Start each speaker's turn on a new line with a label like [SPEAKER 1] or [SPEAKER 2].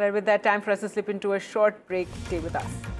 [SPEAKER 1] All right, with that, time for us to slip into a short break. Stay with us.